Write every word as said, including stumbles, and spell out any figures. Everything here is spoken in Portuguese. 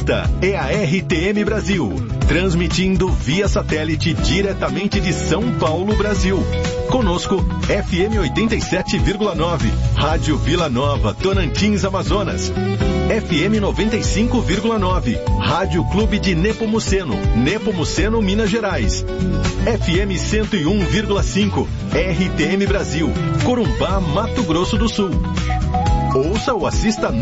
Esta é a R T M Brasil, transmitindo via satélite diretamente de São Paulo, Brasil. Conosco, F M oitenta e sete vírgula nove, Rádio Vila Nova, Tocantins, Amazonas. F M noventa e cinco vírgula nove, Rádio Clube de Nepomuceno, Nepomuceno, Minas Gerais. F M cento e um vírgula cinco, R T M Brasil, Corumbá, Mato Grosso do Sul. Ouça ou assista